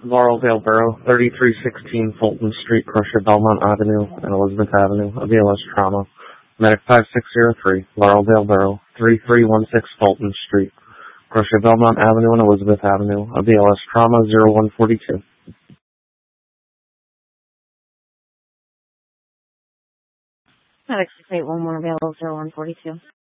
Laureldale Borough, 3316 Fulton Street, Crusher, Belmont Avenue, and Elizabeth Avenue, a BLS trauma. Medic 5603, Laureldale Borough, 3316 Fulton Street, Crusher, Belmont Avenue, and Elizabeth Avenue, a BLS trauma 0142. Medic 681 available 0142.